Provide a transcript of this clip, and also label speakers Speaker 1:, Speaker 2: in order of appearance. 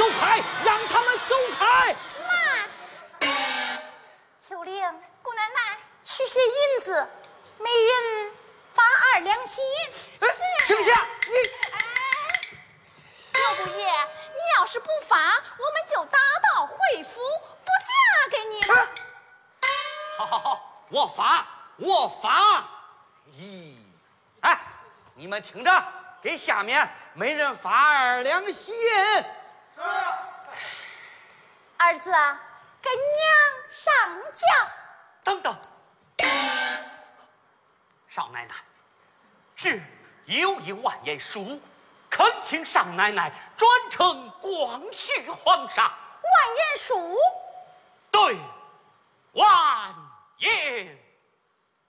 Speaker 1: 走开，让他们走开。
Speaker 2: 妈，秋玲，
Speaker 3: 姑奶奶，
Speaker 2: 去些银子，每人发2两息银。
Speaker 1: 青霞，你
Speaker 3: 六姑爷，你要是不发，我们就打道回府，不嫁给你了。
Speaker 1: 好，我发。咦，哎，你们听着，给下面每人发2两息银。
Speaker 2: 儿子，跟娘上轿。
Speaker 4: 等等，少奶奶，侄有一完颜书，恳请少奶奶转呈光绪皇上。
Speaker 2: 完颜书，
Speaker 4: 对，完颜。